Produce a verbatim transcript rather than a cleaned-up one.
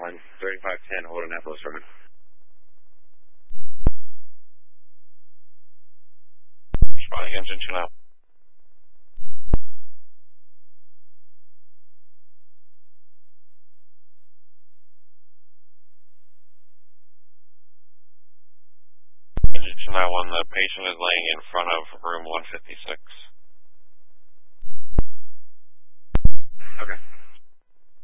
one, thirty-five ten, hold Annapolis Road. Responding engine two now. Engine two nine one, the patient is laying in front of room one fifty-six. Okay.